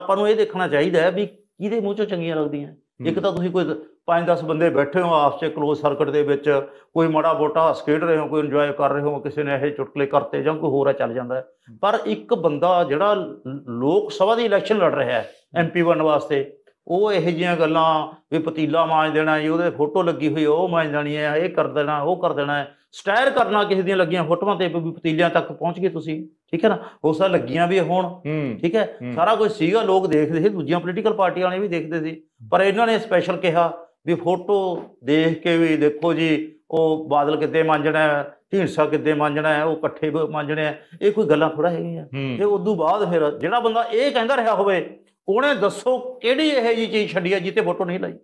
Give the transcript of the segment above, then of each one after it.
ਆਪਾਂ ਨੂੰ ਇਹ ਦੇਖਣਾ ਚਾਹੀਦਾ ਵੀ ਕਿਹਦੇ ਮੂੰਹ ਚੋਂ ਚੰਗੀਆਂ ਲੱਗਦੀਆਂ। ਇੱਕ ਤਾਂ ਤੁਸੀਂ ਕੋਈ 5-10 ਬੰਦੇ ਬੈਠੇ ਹੋ ਆਪਸ 'ਚ ਕਲੋਜ਼ ਸਰਕਟ ਦੇ ਵਿੱਚ, ਕੋਈ ਮਾੜਾ ਮੋਟਾ ਹੱਸ ਖੇਡ ਰਹੇ ਹੋ, ਕੋਈ ਇੰਜੋਏ ਕਰ ਰਹੇ ਹੋ, ਕਿਸੇ ਨੇ ਇਹ ਚੁਟਕਲੇ ਕਰਤੇ ਜਾਂ ਕੋਈ ਹੋਰ ਆ ਚੱਲ ਜਾਂਦਾ। ਪਰ ਇੱਕ ਬੰਦਾ ਜਿਹੜਾ ਲੋਕ ਸਭਾ ਦੀ ਇਲੈਕਸ਼ਨ ਲੜ ਰਿਹਾ ਹੈ MP ਬਣਨ ਵਾਸਤੇ, ਉਹ ਇਹੋ ਜਿਹੀਆਂ ਗੱਲਾਂ ਵੀ ਪਤੀਲਾ ਮਾਂਜ ਦੇਣਾ ਜੀ, ਉਹਦੇ ਫੋਟੋ ਲੱਗੀ ਹੋਈ ਉਹ ਮਾਂਜ ਦੇਣੀ ਹੈ, ਇਹ ਕਰ ਦੇਣਾ, ਉਹ ਕਰ ਦੇਣਾ, ਸਟਾਇਰ ਕਰਨਾ ਕਿਸੇ ਦੀਆਂ ਲੱਗੀਆਂ ਫੋਟੋਆਂ ਤੇ ਵੀ ਪਤੀਲਿਆਂ ਤੱਕ ਪਹੁੰਚ ਗਏ ਤੁਸੀਂ, ਠੀਕ ਹੈ ਨਾ। ਹੋ ਸਕਦਾ ਲੱਗੀਆਂ ਵੀ ਹੋਣ, ਠੀਕ ਹੈ, ਸਾਰਾ ਕੁਝ ਸੀਗਾ, ਲੋਕ ਦੇਖਦੇ ਸੀ, ਦੂਜੀਆਂ ਪੋਲੀਟੀਕਲ ਪਾਰਟੀਆਂ ਵਾਲੇ ਵੀ ਦੇਖਦੇ ਸੀ, ਪਰ ਇਹਨਾਂ ਨੇ ਸਪੈਸ਼ਲ ਕਿਹਾ ਵੀ ਫੋਟੋ ਦੇਖ ਕੇ ਵੀ ਦੇਖੋ ਜੀ ਉਹ ਬਾਦਲ ਕਿੱਦੇ ਮਾਂਜਣਾ, ਢੀਂਡਸਾ ਕਿੱਦੇ ਮਾਂਜਣਾ ਹੈ, ਉਹ ਇਕੱਠੇ ਮਾਂਜਣੇ ਆ, ਇਹ ਕੋਈ ਗੱਲਾਂ ਥੋੜ੍ਹਾ ਹੈਗੀਆਂ। ਤੇ ਉਦੋਂ ਬਾਅਦ ਫਿਰ ਜਿਹੜਾ ਬੰਦਾ ਇਹ ਕਹਿੰਦਾ ਰਿਹਾ ਹੋਵੇ, ਉਹਨੇ ਦੱਸੋ ਕਿਹੜੀ ਇਹੋ ਜਿਹੀ ਚੀਜ਼ ਛੱਡੀ ਹੈ ਜਿੱਤੇ ਫੋਟੋ ਨਹੀਂ ਲਾਈ।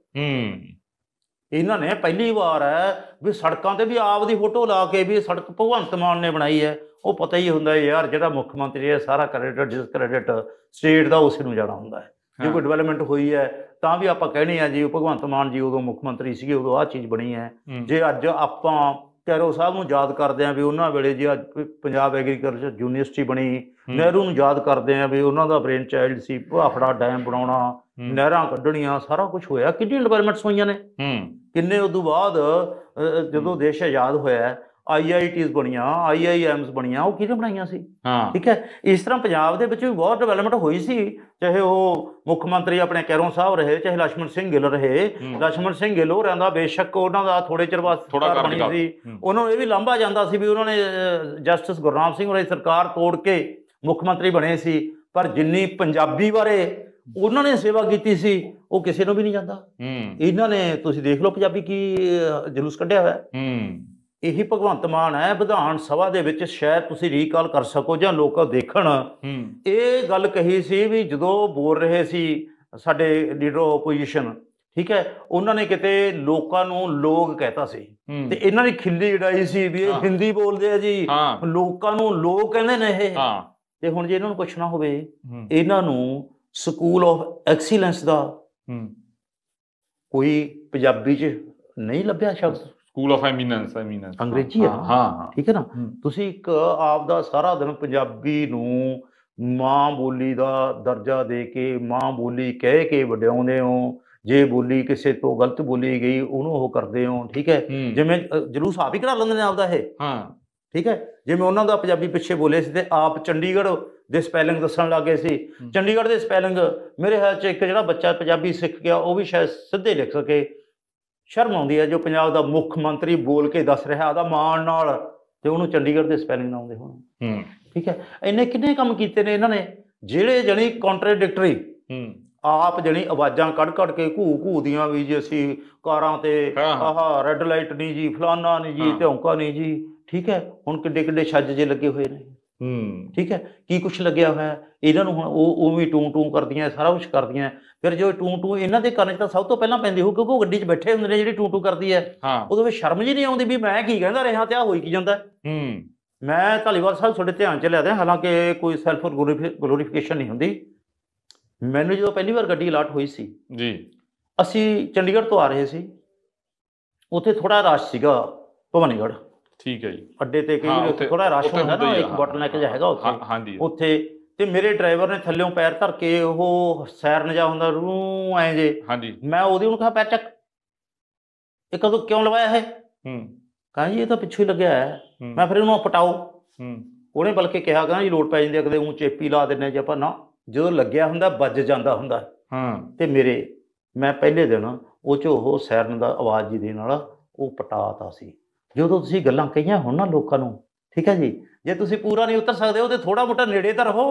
ਇਹਨਾਂ ਨੇ ਪਹਿਲੀ ਵਾਰ ਹੈ ਵੀ ਸੜਕਾਂ ਤੇ ਵੀ ਆਪ ਦੀ ਫੋਟੋ ਲਾ ਕੇ ਵੀ ਸੜਕ ਭਗਵੰਤ ਮਾਨ ਨੇ ਬਣਾਈ ਹੈ। ਉਹ ਪਤਾ ਹੀ ਹੁੰਦਾ ਯਾਰ ਜਿਹੜਾ ਮੁੱਖ ਮੰਤਰੀ ਹੈ ਸਾਰਾ ਕ੍ਰੈਡਿਟ ਡਿਸਕ੍ਰੈਡਿਟ ਸਟੇਟ ਦਾ ਉਸੇ ਨੂੰ ਜਾਣਾ ਹੁੰਦਾ ਹੈ। ਜੇ ਕੋਈ ਡਿਵੈਲਪਮੈਂਟ ਹੋਈ ਹੈ ਤਾਂ ਵੀ ਆਪਾਂ ਕਹਿਣੇ ਆ ਜੀ ਭਗਵੰਤ ਮਾਨ ਜੀ ਉਦੋਂ ਮੁੱਖ ਮੰਤਰੀ ਸੀਗੇ, ਉਦੋਂ ਆਹ ਚੀਜ਼ ਬਣੀ ਹੈ। ਜੇ ਅੱਜ ਆਪਾਂ ਕੈਰੋ ਸਾਹਿਬ ਨੂੰ ਯਾਦ ਕਰਦੇ ਹਾਂ ਵੀ ਉਹਨਾਂ ਵੇਲੇ ਜੇ ਅੱਜ ਪੰਜਾਬ ਐਗਰੀਕਲਚਰ ਯੂਨੀਵਰਸਿਟੀ ਬਣੀ, ਨਹਿਰੂ ਨੂੰ ਯਾਦ ਕਰਦੇ ਹਾਂ ਵੀ ਉਹਨਾਂ ਦਾ ਬ੍ਰੇਨ ਚਾਈਲਡ ਸੀ, ਭਾਖੜਾ ਡੈਮ ਬਣਾਉਣਾ, ਨਹਿਰਾਂ ਕੱਢਣੀਆਂ, ਸਾਰਾ ਕੁਝ ਹੋਇਆ। ਕਿੰਨੀਆਂ ਡਿਵੈਲਪਮੈਂਟਸ ਹੋਈਆਂ ਨੇ, ਕਿੰਨੇ ਉਦੋਂ ਬਾਅਦ ਜਦੋਂ ਦੇਸ਼ ਆਜ਼ਾਦ ਹੋਇਆ IITs ਬਣੀਆਂ, IIMs ਬਣੀਆਂ, ਉਹ ਕਿਹਨੇ ਬਣਾਈਆਂ ਸੀ, ਠੀਕ ਹੈ। ਇਸ ਤਰ੍ਹਾਂ ਪੰਜਾਬ ਦੇ ਵਿੱਚ ਵੀ ਬਹੁਤ ਡਿਵੈਲਪਮੈਂਟ ਹੋਈ ਸੀ, ਚਾਹੇ ਉਹ ਮੁੱਖ ਮੰਤਰੀ ਆਪਣੇ ਕੈਰੋਂ ਸਾਹਿਬ ਰਹੇ, ਚਾਹੇ ਲਛਮਣ ਸਿੰਘ ਗਿੱਲ ਰਹੇ। ਲਛਮਣ ਸਿੰਘ ਗਿੱਲ ਹੋਰਾਂ ਦਾ ਬੇਸ਼ੱਕ ਉਹਨਾਂ ਦਾ ਥੋੜੇ ਚਿਰ ਬਾਅਦ ਸਰਕਾਰ ਬਣੀ ਸੀ, ਉਹਨਾਂ ਨੂੰ ਇਹ ਵੀ ਲਾਂਭਾ ਜਾਂਦਾ ਸੀ ਵੀ ਉਹਨਾਂ ਨੇ ਜਸਟਿਸ ਗੁਰਨਾਮ ਸਿੰਘ ਹੋਰਾਂ ਦੀ ਸਰਕਾਰ ਤੋੜ ਕੇ ਮੁੱਖ ਮੰਤਰੀ ਬਣੇ ਸੀ, ਪਰ ਜਿੰਨੀ ਪੰਜਾਬੀ ਬਾਰੇ ਉਹਨਾਂ ਨੇ ਸੇਵਾ ਕੀਤੀ ਸੀ ਉਹ ਕਿਸੇ ਨੂੰ ਵੀ ਨਹੀਂ ਜਾਂਦਾ। ਇਹਨਾਂ ਨੇ ਤੁਸੀਂ ਦੇਖ ਲਓ ਪੰਜਾਬੀ ਕੀ ਜਲੂਸ ਕੱਢਿਆ ਹੋਇਆ। ਇਹੀ ਭਗਵੰਤ ਮਾਨ ਹੈ ਵਿਧਾਨ ਸਭਾ ਦੇ ਵਿੱਚ, ਸ਼ਾਇਦ ਤੁਸੀਂ ਰੀਕਾਲ ਕਰ ਸਕੋ ਜਾਂ ਲੋਕ ਦੇਖਣ, ਇਹ ਗੱਲ ਕਹੀ ਸੀ ਵੀ ਜਦੋਂ ਬੋਲ ਰਹੇ ਸੀ ਸਾਡੇ ਲੀਡਰ ਓਪੋਜੀਸ਼ਨ, ਠੀਕ ਹੈ, ਉਹਨਾਂ ਨੇ ਕਿਤੇ ਲੋਕਾਂ ਨੂੰ ਲੋਕ ਕਹਿਤਾ ਸੀ ਤੇ ਇਹਨਾਂ ਦੀ ਖਿੱਲੀ ਉਡਾਈ ਸੀ ਵੀ ਇਹ ਹਿੰਦੀ ਬੋਲਦੇ ਆ ਜੀ, ਲੋਕਾਂ ਨੂੰ ਲੋਕ ਕਹਿੰਦੇ ਨੇ ਇਹ। ਤੇ ਹੁਣ ਜੇ ਇਹਨਾਂ ਨੂੰ ਪੁੱਛਣਾ ਹੋਵੇ, ਇਹਨਾਂ ਨੂੰ ਸਕੂਲ ਆਫ ਐਕਸੀਲੈਂਸ ਦਾ ਕੋਈ ਪੰਜਾਬੀ 'ਚ ਨਹੀਂ ਲੱਭਿਆ ਸ਼ਬਦ। ਸਕੂਲ ਆਫ ਐਮੀਨੈਂਸ ਅੰਗਰੇਜ਼ੀ ਹੈ, ਠੀਕ ਹੈ ਨਾ। ਤੁਸੀਂ ਇੱਕ ਆਪ ਦਾ ਸਾਰਾ ਦਿਨ ਪੰਜਾਬੀ ਨੂੰ ਮਾਂ ਬੋਲੀ ਦਾ ਦਰਜਾ ਦੇ ਕੇ, ਮਾਂ ਬੋਲੀ ਕਹਿ ਕੇ ਵਡਿਆਉਂਦੇ ਹੋ। ਜੇ ਬੋਲੀ ਕਿਸੇ ਤੋਂ ਗਲਤ ਬੋਲੀ ਗਈ ਉਹਨੂੰ ਉਹ ਕਰਦੇ ਹੋ, ਠੀਕ ਹੈ। ਜਿਵੇਂ ਜਲੂਸ ਆਪ ਹੀ ਕਢਾ ਲੈਂਦੇ ਨੇ ਆਪਦਾ ਇਹ, ਠੀਕ ਹੈ। ਜਿਵੇਂ ਉਹਨਾਂ ਦਾ ਪੰਜਾਬੀ ਪਿੱਛੇ ਬੋਲੇ ਸੀ ਤੇ ਆਪ ਚੰਡੀਗੜ੍ਹ ਦੇ ਸਪੈਲਿੰਗ ਦੱਸਣ ਲੱਗ ਗਏ ਸੀ। ਚੰਡੀਗੜ੍ਹ ਦੇ ਸਪੈਲਿੰਗ ਮੇਰੇ ਖਿਆਲ 'ਚ ਇੱਕ ਜਿਹੜਾ ਬੱਚਾ ਪੰਜਾਬੀ ਸਿੱਖ ਗਿਆ ਉਹ ਵੀ ਸ਼ਾਇਦ ਸਿੱਧੇ ਲਿਖ ਸਕੇ। ਸ਼ਰਮ ਆਉਂਦੀ ਹੈ ਜੋ ਪੰਜਾਬ ਦਾ ਮੁੱਖ ਮੰਤਰੀ ਬੋਲ ਕੇ ਦੱਸ ਰਿਹਾ ਉਹਦਾ ਮਾਣ ਨਾਲ, ਤੇ ਉਹਨੂੰ ਚੰਡੀਗੜ੍ਹ ਦੇ ਸਪੈਲਿੰਗ ਨਾ ਆਉਂਦੇ ਹੋਣ, ਠੀਕ ਹੈ। ਇੰਨੇ ਕਿੰਨੇ ਕੰਮ ਕੀਤੇ ਨੇ ਇਹਨਾਂ ਨੇ ਜਿਹੜੇ ਜਣੀ ਕੰਟਰਾਡਿਕਟਰੀ, ਆਪ ਜਣੀ ਆਵਾਜ਼ਾਂ ਕੱਢ ਕੇ ਘੂ ਦੀਆਂ ਵੀ ਜੀ ਅਸੀਂ ਕਾਰਾਂ ਤੇ ਆਹ ਰੈੱਡ ਲਾਈਟ ਨਹੀਂ ਜੀ, ਫਲਾਨਾ ਨਹੀਂ ਜੀ, ਧੌਂਕਾ ਨਹੀਂ ਜੀ, ਠੀਕ ਹੈ। ਹੁਣ ਕਿੱਡੇ ਛੱਜ ਜੇ ਲੱਗੇ ਹੋਏ ਨੇ, ਠੀਕ ਹੈ, ਕੀ ਕੁਛ ਲੱਗਿਆ ਹੋਇਆ ਇਹਨਾਂ ਨੂੰ। ਹੁਣ ਉਹ ਵੀ ਟੂੰ ਕਰਦੀਆਂ, ਸਾਰਾ ਕੁਛ ਕਰਦੀਆਂ। ਫਿਰ ਜੋ ਟੂੰ ਇਹਨਾਂ ਦੇ ਕਰਨ 'ਚ ਤਾਂ ਸਭ ਤੋਂ ਪਹਿਲਾਂ ਪੈਂਦੀ ਹੋ, ਕਿਉਂਕਿ ਉਹ ਗੱਡੀ 'ਚ ਬੈਠੇ ਹੁੰਦੇ ਨੇ ਜਿਹੜੀ ਟੂੰ ਕਰਦੀ ਹੈ, ਉਦੋਂ ਫਿਰ ਸ਼ਰਮ ਜੀ ਨਹੀਂ ਆਉਂਦੀ ਵੀ ਮੈਂ ਕੀ ਕਹਿੰਦਾ ਰਿਹਾ ਤੇ ਆਹ ਹੋਈ ਕੀ ਜਾਂਦਾ। ਮੈਂ ਧਾਲੀਵਾਲ ਸਾਹਿਬ ਤੁਹਾਡੇ ਧਿਆਨ 'ਚ ਲਿਆਦਾ, ਹਾਲਾਂਕਿ ਕੋਈ ਸੈਲਫ ਗਲੋਰੀਫਿਕੇਸ਼ਨ ਨਹੀਂ ਹੁੰਦੀ। ਮੈਨੂੰ ਜਦੋਂ ਪਹਿਲੀ ਵਾਰ ਗੱਡੀ ਅਲਾਟ ਹੋਈ ਸੀ ਜੀ, ਅਸੀਂ ਚੰਡੀਗੜ੍ਹ ਤੋਂ ਆ ਰਹੇ ਸੀ, ਉੱਥੇ ਥੋੜ੍ਹਾ ਰਸ਼ ਸੀਗਾ ਭਵਾਨੀਗੜ੍ਹ, ਠੀਕ ਹੈ ਜੀ, ਅੱਡੇ ਤੇ ਕਈ ਥੋੜਾ ਰਸ਼ ਹੁੰਦਾ ਨਾ, ਇੱਕ ਬੋਟਲਨੈਕ ਜਿਹਾ ਹੈਗਾ ਉੱਥੇ। ਤੇ ਮੇਰੇ ਡਰਾਈਵਰ ਨੇ ਥੱਲਿਓਂ ਪੈਰ ਧਰ ਕੇ, ਉਹ ਸਾਇਰਨ ਜਿਹਾ ਹੁੰਦਾ ਰੂ ਐਂ ਜੇ, ਮੈਂ ਉਹਨੂੰ ਕਿਹਾ ਪੈਰ ਚੱਕ, ਇਹ ਕਦੋਂ ਕਿਉਂ ਲਵਾਇਆ ਇਹ? ਕਹਿੰਦਾ ਜੀ ਇਹ ਤਾਂ ਪਿੱਛੋਂ ਹੀ ਲੱਗਿਆ ਹੈ। ਮੈਂ ਫਿਰ ਇਹਨੂੰ ਪਟਾਓ, ਉਹਨੇ ਬਲਕਿ ਕਿਹਾ ਕਹਿੰਦਾ ਜੀ ਲੋੜ ਪੈ ਜਾਂਦੀ ਹੈ ਕਦੇ ਊਂ ਚੇਪੀ ਲਾ ਦਿੰਦੇ ਜੇ ਆਪਾਂ ਨਾ, ਜਦੋਂ ਲੱਗਿਆ ਹੁੰਦਾ ਵੱਜ ਜਾਂਦਾ ਹੁੰਦਾ। ਤੇ ਮੈਂ ਪਹਿਲੇ ਦਿਨ ਉਹ 'ਚ ਉਹ ਸਾਇਰਨ ਦਾ ਆਵਾਜ਼ ਜੀ ਦੇਣ ਵਾਲਾ ਉਹ ਪਟਾਤਾ ਸੀ। ਜਦੋਂ ਤੁਸੀਂ ਗੱਲਾਂ ਕਹੀਆਂ ਹੁਣ ਨਾ ਲੋਕਾਂ ਨੂੰ, ਠੀਕ ਹੈ ਜੀ, ਜੇ ਤੁਸੀਂ ਪੂਰਾ ਨਹੀਂ ਉਤਰ ਸਕਦੇ ਉਹ ਤੇ ਥੋੜਾ ਮੋਟਾ ਨੇੜੇ ਤਾਂ ਰਹੋ।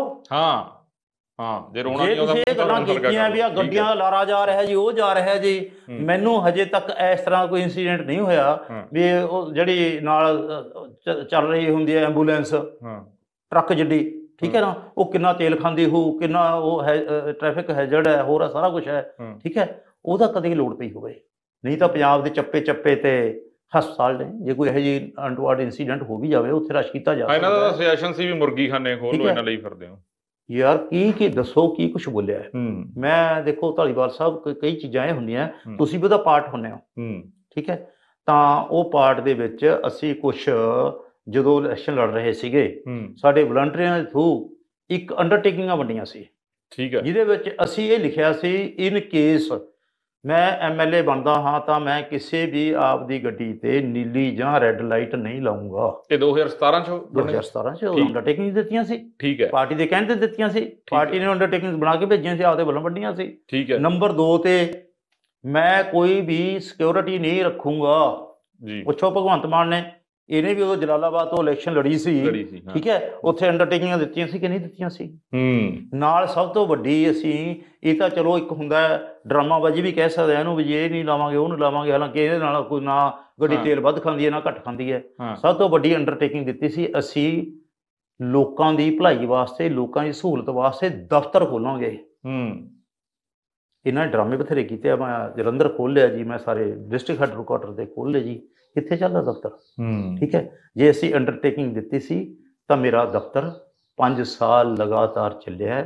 ਜੇ ਤੁਸੀਂ ਇਹ ਗੱਲਾਂ ਕੀਤੀਆਂ ਵੀ ਆ ਗੱਡੀਆਂ ਦਾ ਲਾਰਾ ਜਾ ਰਿਹਾ ਜੀ, ਉਹ ਜਾ ਰਿਹਾ ਜੀ, ਮੈਨੂੰ ਹਜੇ ਤੱਕ ਇਸ ਤਰ੍ਹਾਂ ਕੋਈ ਇੰਸੀਡੈਂਟ ਨਹੀਂ ਹੋਇਆ ਵੀ ਉਹ ਜਿਹੜੀ ਨਾਲ ਚੱਲ ਰਹੀ ਹੁੰਦੀ ਹੈ ਐਂਬੂਲੈਂਸ ਟਰੱਕ ਜਿੱਡੀ, ਠੀਕ ਹੈ ਨਾ, ਉਹ ਕਿੰਨਾ ਤੇਲ ਖਾਂਦੀ ਹੋਊ, ਕਿੰਨਾ ਉਹ ਹੈ ਟ੍ਰੈਫਿਕ ਹੈਜ਼ਰਡ ਹੈ, ਹੋਰ ਸਾਰਾ ਕੁਛ ਹੈ, ਠੀਕ ਹੈ, ਉਹਦਾ ਕਦੇ ਲੋੜ ਪਈ ਹੋਵੇ। ਨਹੀਂ ਤਾਂ ਪੰਜਾਬ ਦੇ ਚੱਪੇ ਤੇ ਹਸਪਤਾਲ ਨੇ, ਜੇ ਕੋਈ ਇਹੋ ਜਿਹੀ ਅਨਟਵਾਰਡ ਇੰਸੀਡੈਂਟ ਹੋ ਵੀ ਜਾਵੇ ਉੱਥੇ ਰਸ਼ ਕੀਤਾ ਜਾ ਸਕਦਾ। ਇਹਨਾਂ ਦਾ ਸੁਜੈਸ਼ਨ ਸੀ ਵੀ ਮੁਰਗੀ ਖਾਨੇ ਖੋਲ੍ਹੋ, ਇਹਨਾਂ ਲਈ ਫਿਰਦੇ ਹੋ ਯਾਰ, ਕੀ ਦੱਸੋ ਕੀ ਕੁਛ ਬੋਲਿਆ ਹੈ। ਮੈਂ ਦੇਖੋ ਧਾਲੀਵਾਲ ਸਾਹਿਬ ਕਈ ਚੀਜ਼ਾਂ ਇਹ ਹੁੰਦੀਆਂ, ਤੁਸੀਂ ਵੀ ਉਹਦਾ ਪਾਰਟ ਹੁੰਦੇ ਹੋ, ਠੀਕ ਹੈ। ਤਾਂ ਉਹ ਪਾਰਟ ਦੇ ਵਿੱਚ ਅਸੀਂ ਕੁਛ ਜਦੋਂ ਇਲੈਕਸ਼ਨ ਲੜ ਰਹੇ ਸੀਗੇ, ਸਾਡੇ ਵਲੰਟੀਅਰਾਂ ਦੇ ਥਰੂ ਇੱਕ ਅੰਡਰਟੇਕਿੰਗਾਂ ਵੰਡੀਆਂ ਸੀ ਠੀਕ ਹੈ ਜਿਹਦੇ ਵਿੱਚ ਅਸੀਂ ਇਹ ਲਿਖਿਆ ਸੀ, ਇਨ ਕੇਸ ਮੈਂ ਐਮਐਲਏ ਬਣਦਾ ਹਾਂ ਤਾਂ ਮੈਂ ਕਿਸੇ ਵੀ ਆਪ ਦੀ ਗੱਡੀ ਤੇ ਨੀਲੀ ਜਾਂ ਰੈੱਡ ਲਾਈਟ ਨਹੀਂ ਲਾਉਂਗਾ। ਇਹ 2017 ਚ ਬਣੇ? 2017 ਚ ਠੀਕ। ਅੰਡਰਟੇਕਿੰਗ ਦਿੱਤੀਆਂ ਸੀ, ਠੀਕ ਹੈ ਪਾਰਟੀ ਦੇ ਕਹਿਣ ਤੇ ਦਿੱਤੀਆਂ ਸੀ, ਪਾਰਟੀ ਨੇ ਅੰਡਰਟੇਕਿੰਗ ਬਣਾ ਕੇ ਭੇਜੀਆਂ ਸੀ, ਆਪਦੇ ਵੱਲੋਂ ਵੱਡੀਆਂ ਸੀ। ਠੀਕ ਹੈ ਨੰਬਰ 2 ਤੇ ਮੈਂ ਕੋਈ ਵੀ ਸਿਕਿਉਰਿਟੀ ਨਹੀਂ ਰੱਖੂੰਗਾ। ਜੀ, ਪੁੱਛੋ ਭਗਵੰਤ ਮਾਨ ਨੇ, ਇਹਨੇ ਵੀ ਉਦੋਂ ਜਲਾਲਾਬਾਦ ਤੋਂ ਇਲੈਕਸ਼ਨ ਲੜੀ ਸੀ, ਲੜੀ ਸੀ, ਹਾਂ। ਠੀਕ ਹੈ, ਉੱਥੇ ਅੰਡਰਟੇਕਿੰਗਾਂ ਦਿੱਤੀਆਂ ਸੀ ਕਿ ਨਹੀਂ ਦਿੱਤੀਆਂ ਸੀ। ਹੂੰ ਨਾਲ ਸਭ ਤੋਂ ਵੱਡੀ ਅਸੀਂ, ਇਹ ਤਾਂ ਚਲੋ ਇੱਕ ਹੁੰਦਾ ਡਰਾਮਾਬਾਜੀ ਵੀ ਕਹਿ ਸਕਦੇ ਹਾਂ ਇਹਨੂੰ, ਵੀ ਜੇ ਇਹ ਨਹੀਂ ਲਾਵਾਂਗੇ ਉਹ ਨਹੀਂ ਲਾਵਾਂਗੇ, ਹਾਲਾਂਕਿ ਇਹਦੇ ਨਾਲ ਕੋਈ ਨਾ ਗੱਡੀ ਹਾਂ। ਤੇਲ ਵੱਧ ਖਾਂਦੀ ਹੈ ਨਾ ਘੱਟ ਖਾਂਦੀ ਹੈ। ਹਾਂ ਸਭ ਤੋਂ ਵੱਡੀ ਅੰਡਰਟੇਕਿੰਗ ਦਿੱਤੀ ਸੀ, ਅਸੀਂ ਲੋਕਾਂ ਦੀ ਭਲਾਈ ਵਾਸਤੇ, ਲੋਕਾਂ ਦੀ ਸਹੂਲਤ ਵਾਸਤੇ ਦਫ਼ਤਰ ਖੋਲਾਂਗੇ। ਹੂੰ ਇਹਨਾਂ ਨੇ ਡਰਾਮੇ ਬਥੇਰੇ ਕੀਤੇ ਆ, ਮੈਂ ਜਲੰਧਰ ਖੋਲ੍ਹ ਲਿਆ ਜੀ, ਮੈਂ ਸਾਰੇ ਡਿਸਟ੍ਰਿਕਟ ਹੈਡਕੁਆਟਰ ਤੇ ਖੋਲ੍ਹ ਲਏ ਜੀ, ਕਿੱਥੇ ਚੱਲਦਾ ਦਫ਼ਤਰ, ਹੂੰ ਠੀਕ ਹੈ। ਜੇ ਅਸੀਂ ਅੰਡਰਟੇਕਿੰਗ ਦਿੱਤੀ ਸੀ ਤਾਂ ਮੇਰਾ ਦਫ਼ਤਰ 5 ਸਾਲ ਲਗਾਤਾਰ ਚੱਲਿਆ।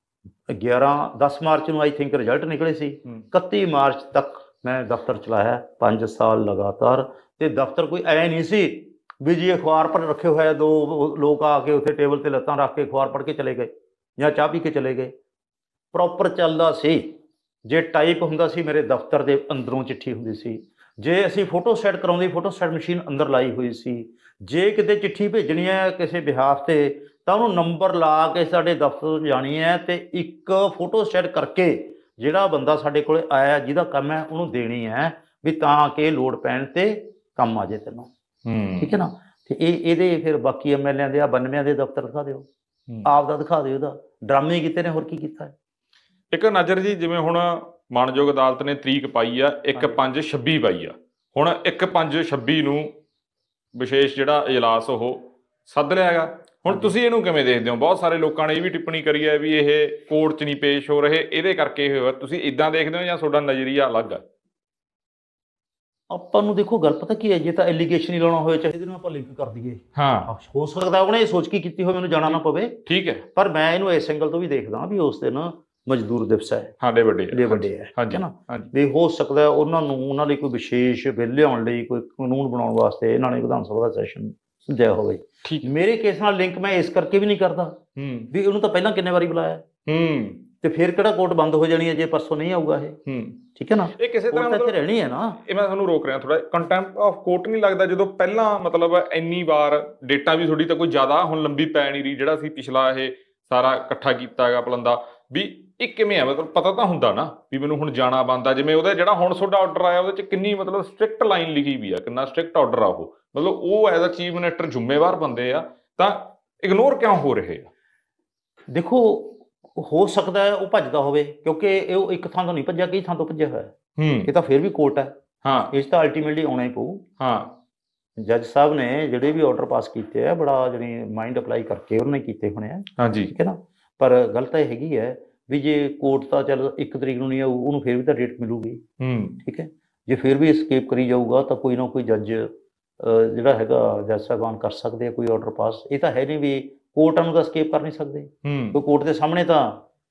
10 ਮਾਰਚ ਨੂੰ ਆਈ ਥਿੰਕ ਰਿਜ਼ਲਟ ਨਿਕਲੇ ਸੀ, 31 ਮਾਰਚ ਤੱਕ ਮੈਂ ਦਫ਼ਤਰ ਚਲਾਇਆ 5 ਸਾਲ ਲਗਾਤਾਰ। ਤੇ ਦਫ਼ਤਰ ਕੋਈ ਐ ਨਹੀਂ ਸੀ ਵੀ ਜੀ ਅਖਬਾਰ ਪਰ ਰੱਖੇ ਹੋਏ 2 ਲੋਕ ਆ ਕੇ ਉੱਥੇ ਟੇਬਲ ਤੇ ਲੱਤਾਂ ਰੱਖ ਕੇ ਅਖਬਾਰ ਪੜ੍ਹ ਕੇ ਚਲੇ ਗਏ ਜਾਂ ਚਾਹ ਪੀ ਕੇ ਚਲੇ ਗਏ। ਪ੍ਰੋਪਰ ਚੱਲਦਾ ਸੀ। ਜੇ ਟਾਈਪ ਹੁੰਦਾ ਸੀ ਮੇਰੇ ਦਫ਼ਤਰ ਦੇ ਅੰਦਰੋਂ ਚਿੱਠੀ ਹੁੰਦੀ ਸੀ। ਜੇ ਅਸੀਂ ਫੋਟੋ ਸਟੇਟ ਕਰਾਉਂਦੇ, ਫੋਟੋ ਸਟੇਟ ਮਸ਼ੀਨ ਅੰਦਰ ਲਾਈ ਹੋਈ ਸੀ। ਜੇ ਕਿਤੇ ਚਿੱਠੀ ਭੇਜਣੀ ਹੈ ਕਿਸੇ ਬਿਹਾਫ ਤੇ ਤਾਂ ਉਹਨੂੰ ਨੰਬਰ ਲਾ ਕੇ ਸਾਡੇ ਦਫ਼ਤਰ ਜਾਣੀ ਹੈ ਤੇ ਇੱਕ ਫੋਟੋ ਸਟੇਟ ਕਰਕੇ ਜਿਹੜਾ ਬੰਦਾ ਸਾਡੇ ਕੋਲ ਆਇਆ ਜਿਹਦਾ ਕੰਮ ਹੈ ਉਹਨੂੰ ਦੇਣੀ ਹੈ, ਵੀ ਤਾਂ ਕਿ ਲੋੜ ਪੈਣ ਤੇ ਕੰਮ ਆ ਜਾਏ ਤੈਨੂੰ, ਠੀਕ ਹੈ ਨਾ। ਤੇ ਇਹਦੇ ਫਿਰ ਬਾਕੀ ਐਮਐਲਏਆਂ ਦੇ 92 ਦੇ ਦਫ਼ਤਰ ਦਿਖਾ ਦਿਓ, ਆਪ ਦਾ ਦਿਖਾ ਦਿਓ, ਉਹਦਾ ਡਰਾਮੇ ਕੀਤੇ ਨੇ, ਹੋਰ ਕੀ ਕੀਤਾ ਹੈ। ਇੱਕ ਨਜ਼ਰ ਜੀ, ਜਿਵੇਂ ਹੁਣ ਮਾਣਯੋਗ ਅਦਾਲਤ ਨੇ ਤਰੀਕ ਪਾਈ ਆ 1/5/26 ਪਾਈ ਆ, ਹੁਣ 1/5/26 ਨੂੰ ਵਿਸ਼ੇਸ਼ ਜਿਹੜਾ ਇਜਲਾਸ ਉਹ ਸੱਦ ਲਿਆ ਹੈਗਾ। ਹੁਣ ਤੁਸੀਂ ਇਹਨੂੰ ਕਿਵੇਂ ਦੇਖਦੇ ਹੋ? ਬਹੁਤ ਸਾਰੇ ਲੋਕਾਂ ਨੇ ਇਹ ਵੀ ਟਿੱਪਣੀ ਕਰੀ ਹੈ ਵੀ ਇਹ ਕੋਰਟ 'ਚ ਨਹੀਂ ਪੇਸ਼ ਹੋ ਰਹੇ, ਇਹਦੇ ਕਰਕੇ ਇਹ ਹੋਇਆ। ਤੁਸੀਂ ਇਦਾਂ ਦੇਖਦੇ ਹੋ ਜਾਂ ਤੁਹਾਡਾ ਨਜ਼ਰੀਆ ਅਲੱਗ ਹੈ? ਆਪਾਂ ਨੂੰ ਦੇਖੋ, ਗੱਲ ਪਤਾ ਕੀ ਹੈ, ਜੇ ਤਾਂ ਐਲੀਗੇਸ਼ਨ ਹੀ ਲਾਉਣਾ ਹੋਵੇ ਚਾਹੇ ਇਹਦੇ ਨਾਲ ਆਪਾਂ ਲਿੰਕ ਕਰ ਦਈਏ, ਹਾਂ ਹੋ ਸਕਦਾ ਉਹਨੇ ਇਹ ਸੋਚ ਕੇ ਕੀਤੀ ਹੋਵੇ ਮੈਨੂੰ ਜਾਣਾ ਨਾ ਪਵੇ, ਠੀਕ ਹੈ। ਪਰ ਮੈਂ ਇਹਨੂੰ ਇਸ ਐਂਗਲ ਤੋਂ ਵੀ ਦੇਖਦਾ ਵੀ ਉਸ ਦਿਨ ਮਜ਼ਦੂਰ ਦਿਵਸ ਹੈ, ਸਾਡੇ ਵੱਡੇ ਡੇ ਵੱਡੇ ਹੈ, ਹਾਂਜੀ, ਹੈ ਨਾ। ਹਾਂਜੀ। ਵੀ ਹੋ ਸਕਦਾ ਉਹਨਾਂ ਨੂੰ, ਉਹਨਾਂ ਲਈ ਕੋਈ ਵਿਸ਼ੇਸ਼ ਬਿੱਲ ਲਿਆਉਣ ਲਈ, ਕੋਈ ਕਾਨੂੰਨ ਬਣਾਉਣ ਵਾਸਤੇ ਇਹਨਾਂ ਨੇ ਵਿਧਾਨ ਸਭਾ ਦਾ ਸੈਸ਼ਨ ਸੱਦਿਆ ਹੋਵੇ। ਠੀਕ। ਮੇਰੇ ਕੇਸ ਨਾਲ ਲਿੰਕ ਮੈਂ ਇਸ ਕਰਕੇ ਵੀ ਨਹੀਂ ਕਰਦਾ ਵੀ ਉਹਨੂੰ ਤਾਂ ਪਹਿਲਾਂ ਕਿੰਨੇ ਵਾਰੀ ਬੁਲਾਇਆ, ਤੇ ਫਿਰ ਕਿਹੜਾ ਕੋਰਟ ਬੰਦ ਹੋ ਜਾਣੀ ਹੈ ਜੇ ਪਰਸੋਂ ਨਹੀਂ ਆਊਗਾ ਇਹ, ਠੀਕ ਹੈ ਨਾ। ਇਹ ਕਿਸੇ ਤਰ੍ਹਾਂ ਇੱਥੇ ਰਹਿਣੀ ਹੈ ਨਾ। ਇਹ ਮੈਂ ਤੁਹਾਨੂੰ ਰੋਕ ਰਿਹਾ ਥੋੜਾ, ਕੰਟੈਂਪਟ ਆਫ ਕੋਰਟ ਨਹੀਂ ਲੱਗਦਾ ਜਦੋਂ ਪਹਿਲਾਂ ਮਤਲਬ ਇੰਨੀ ਵਾਰ ਡੇਟਾ ਵੀ ਤੁਹਾਡੀ ਤਾਂ ਕੋਈ ਜ਼ਿਆਦਾ ਹੁਣ ਲੰਬੀ ਪੈ ਨਹੀਂ ਰਹੀ, ਜਿਹੜਾ ਅਸੀਂ ਪਿਛਲਾ ਇਹ ਸਾਰਾ ਇਕੱਠਾ ਕੀਤਾ ਹੈਗਾ ਪਲੰਦਾ, ਵੀ ਇਹ ਕਿਵੇਂ ਆ? ਮਤਲਬ ਪਤਾ ਤਾਂ ਹੁੰਦਾ ਨਾ ਵੀ ਮੈਨੂੰ ਹੁਣ ਜਾਣਾ ਬਣਦਾ। ਜਿਵੇਂ ਉਹਦਾ ਜਿਹੜਾ ਹੁਣ ਤੁਹਾਡਾ ਆਰਡਰ ਆਇਆ ਉਹਦੇ 'ਚ ਕਿੰਨੀ ਮਤਲਬ ਸਟ੍ਰਿਕਟ ਲਾਈਨ ਲਿਖੀ ਵੀ ਆ, ਕਿੰਨਾ ਸਟ੍ਰਿਕਟ ਆਰਡਰ ਆ ਉਹ, ਮਤਲਬ ਉਹ ਐਜ਼ ਅ ਚੀਫ ਮਿਨਿਸਟਰ ਜ਼ਿੰਮੇਵਾਰ ਬੰਦੇ ਆ, ਤਾਂ ਇਗਨੋਰ ਕਿਉਂ ਹੋ ਰਹੇ ਆ? ਦੇਖੋ, ਹੋ ਸਕਦਾ ਹੈ ਉਹ ਭੱਜਦਾ ਹੋਵੇ, ਕਿਉਂਕਿ ਇਹ ਇੱਕ ਥਾਂ ਤੋਂ ਨਹੀਂ ਭੱਜਿਆ, ਕਈ ਥਾਂ ਤੋਂ ਭੱਜਿਆ ਹੋਇਆ, ਇਹ ਤਾਂ ਫਿਰ ਵੀ ਕੋਰਟ ਹੈ, ਹਾਂ, ਇਸ ਤਾਂ ਅਲਟੀਮੇਟਲੀ ਆਉਣਾ ਹੀ ਪਊ। ਹਾਂ, ਜੱਜ ਸਾਹਿਬ ਨੇ ਜਿਹੜੇ ਵੀ ਆਰਡਰ ਪਾਸ ਕੀਤੇ ਆ ਬੜਾ ਜਿਹੜੀ ਮਾਈਂਡ ਅਪਲਾਈ ਕਰਕੇ ਉਹਨਾਂ ਨੇ ਕੀਤੇ ਹੋਣੇ ਆ, ਹਾਂਜੀ, ਠੀਕ ਹੈ ਨਾ। ਪਰ ਗੱਲ ਤਾਂ ਇਹ ਹੈਗੀ ਹੈ ਵੀ ਜੇ ਕੋਰਟ ਤਾਂ ਚੱਲ 1 ਤਰੀਕ ਨੂੰ ਨਹੀਂ ਆਊ, ਉਹਨੂੰ ਫਿਰ ਵੀ ਤਾਂ ਡੇਟ ਮਿਲੂਗੀ, ਠੀਕ ਹੈ। ਜੇ ਫਿਰ ਵੀ escape ਕਰੀ ਜਾਊਗਾ ਤਾਂ ਕੋਈ ਨਾ ਕੋਈ ਜੱਜ ਜਿਹੜਾ ਹੈਗਾ ਜੱਜ ਸਾਹਿਬਾਨ ਕਰ ਸਕਦੇ ਆ ਕੋਈ ਆਰਡਰ ਪਾਸ। ਇਹ ਤਾਂ ਹੈ ਨਹੀਂ ਵੀ ਕੋਰਟਾਂ ਨੂੰ ਤਾਂ escape ਕਰ ਨਹੀਂ ਸਕਦੇ, ਕਿਉਂਕਿ ਕੋਰਟ ਦੇ ਸਾਹਮਣੇ ਤਾਂ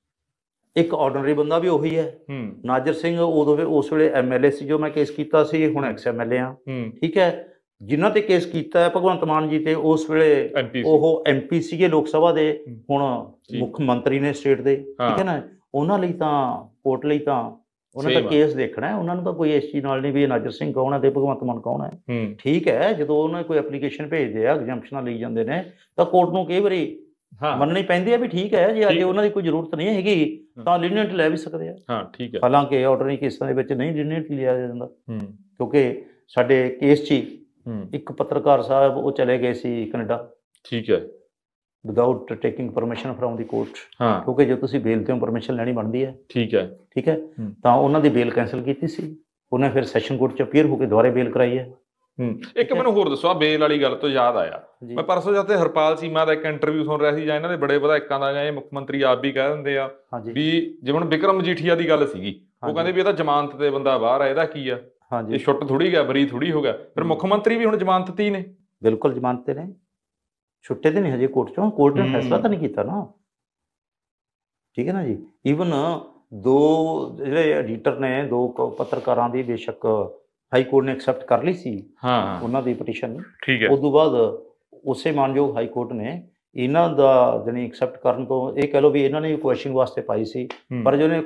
ਇੱਕ ਆਰਡੀਨਰੀ ਬੰਦਾ ਵੀ ਉਹੀ ਹੈ। ਨਾਜ਼ਰ ਸਿੰਘ ਉਦੋਂ ਉਸ ਵੇਲੇ ਐਮਐਲਏ ਸੀ ਜੋ ਮੈਂ ਕੇਸ ਕੀਤਾ ਸੀ, ਹੁਣ ਐਕਸ ਐਮਐਲਏ ਆ, ਠੀਕ ਹੈ। ਜਿਨ੍ਹਾਂ ਤੇ ਕੇਸ ਕੀਤਾ ਹੈ ਭਗਵੰਤ ਮਾਨ ਜੀ ਤੇ, ਉਸ ਵੇਲੇ ਉਹ ਐਮਪੀ ਸੀਗੇ ਲੋਕ ਸਭਾ ਦੇ, ਹੁਣ ਮੁੱਖ ਮੰਤਰੀ ਨੇ ਸਟੇਟ ਦੇ, ਠੀਕ ਹੈ ਨਾ। ਉਹਨਾਂ ਲਈ ਤਾਂ ਕੋਰਟ ਲਈ ਤਾਂ ਉਹਨਾਂ ਦਾ ਕੇਸ ਦੇਖਣਾ ਹੈ, ਉਹਨਾਂ ਨੂੰ ਤਾਂ ਕੋਈ ਇਸ ਚੀਜ਼ ਨਾਲ ਨਹੀਂ ਵੀ ਨਾਜ਼ਰ ਸਿੰਘ ਕੌਣ ਹੈ ਤੇ ਭਗਵੰਤ ਮਾਨ ਕੌਣ ਹੈ, ਠੀਕ ਹੈ। ਜਦੋਂ ਉਹਨਾਂ ਕੋਈ ਐਪਲੀਕੇਸ਼ਨ ਭੇਜਦੇ ਆ, ਐਗਜ਼ੈਂਪਸ਼ਨਾਂ ਲਈ ਜਾਂਦੇ ਨੇ, ਤਾਂ ਕੋਰਟ ਨੂੰ ਕਈ ਵਾਰੀ ਮੰਨਣੀ ਪੈਂਦੀ ਹੈ ਵੀ ਠੀਕ ਹੈ, ਜੇ ਅੱਜ ਉਹਨਾਂ ਦੀ ਕੋਈ ਜ਼ਰੂਰਤ ਨਹੀਂ ਹੈਗੀ ਤਾਂ ਲੀਨੀਅੰਟ ਲੈ ਵੀ ਸਕਦੇ ਆ, ਹਾਂ, ਠੀਕ ਹੈ। ਹਾਲਾਂਕਿ ਆਰਡਨਰੀ ਕੇਸਾਂ ਦੇ ਵਿੱਚ ਨਹੀਂ ਲੀਨੀਅੰਟ ਲਿਆ ਜਾਂਦਾ, ਕਿਉਂਕਿ ਸਾਡੇ ਕੇਸ 'ਚ ਇੱਕ ਪੱਤਰਕਾਰ ਸਾਹਿਬ ਉਹ ਚਲੇ ਗਏ ਸੀ ਕੈਨੇਡਾ, ਠੀਕ ਹੈ, without taking permission from the court, ਕਿਉਂਕਿ ਜੇ ਤੁਸੀਂ ਬੇਲ ਤੋਂ ਪਰਮਿਸ਼ਨ ਲੈਣੀ ਬਣਦੀ ਹੈ, ਠੀਕ ਹੈ, ਠੀਕ ਹੈ, ਤਾਂ ਉਹਨਾਂ ਦੀ ਬੇਲ ਕੈਂਸਲ ਕੀਤੀ ਸੀ। ਉਹਨੇ ਫਿਰ ਸੈਸ਼ਨ ਕੋਰਟ 'ਚ ਅਪੀਅਰ ਹੋ ਕੇ ਦੁਬਾਰਾ ਬੇਲ ਕਰਾਈ ਹੈ। ਇੱਕ ਮੈਨੂੰ ਹੋਰ ਦੱਸੋ, ਆ ਬੇਲ ਵਾਲੀ ਗੱਲ ਤੋਂ ਯਾਦ ਆਇਆ, ਮੈਂ ਪਰਸੋਂ ਜਦ ਤੇ ਹਰਪਾਲ ਚੀਮਾ ਦਾ ਇੱਕ ਇੰਟਰਵਿਊ ਸੁਣ ਰਿਹਾ ਸੀ, ਜਾਂ ਇਹਨਾਂ ਦੇ ਬੜੇ ਵਿਧਾਇਕਾਂ ਦਾ, ਜਾਂ ਇਹ ਮੁੱਖ ਮੰਤਰੀ ਆਪ ਵੀ ਕਹਿ ਦਿੰਦੇ ਆ ਵੀ ਜਿਵੇਂ ਹੁਣ ਬਿਕਰਮ ਮਜੀਠੀਆ ਦੀ ਗੱਲ ਸੀਗੀ, ਉਹ ਕਹਿੰਦੇ ਵੀ ਇਹ ਤਾਂ ਜ਼ਮਾਨਤ ਤੇ ਬੰਦਾ ਬਾਹਰ ਆ, ਇਹਦਾ ਕੀ ਆ, ਇਹ ਛੁੱਟ ਥੋੜੀ ਗਿਆ, ਬਰੀ ਥੋੜੀ ਹੋ ਗਿਆ। ਫਿਰ ਮੁੱਖ ਮੰਤਰੀ ਵੀ ਹੁਣ ਜ਼ਮਾਨਤ ਤੇ ਹੀ ਨੇ, ਬਿਲਕੁਲ ਜ਼ਮਾਨਤ ਤੇ ਨੇ, ਛੁੱਟੇ ਤੇ ਨਹੀਂ ਹਜੇ ਕੋਰਟ 'ਚੋਂ, ਕੋਰਟ ਨੇ ਫੈਸਲਾ ਤਾਂ ਨਹੀਂ ਕੀਤਾ ਨਾ, ਠੀਕ ਹੈ ਨਾ ਜੀ। ਈਵਨ 2 ਜਿਹੜੇ ਐਡੀਟਰ ਨੇ, 2 ਪੱਤਰਕਾਰਾਂ ਦੀ ਬੇਸ਼ੱਕ ਹਾਈ ਕੋਰਟ ਨੇ ਐਕਸੈਪਟ ਕਰ ਲਈ ਸੀ ਉਹਨਾਂ ਦੀ ਪਟੀਸ਼ਨ, ਠੀਕ ਹੈ। ਉਸ ਤੋਂ ਬਾਅਦ ਉਸੇ ਮਾਨਯੋਗ ਹਾਈ ਕੋਰਟ ਨੇ ਇਹਨਾਂ ਦਾ ਜਾਣੀ ਐਕਸੈਪਟ ਕਰਨ ਤੋਂ ਇਹ ਕਹਿ ਲਓ ਵੀ ਇਹਨਾਂ ਨੇ ਕੁਐਸਚਨ ਵਾਸਤੇ ਪਾਈ ਸੀ, ਹੂੰ। ਪਰ ਜਿਹਨੇ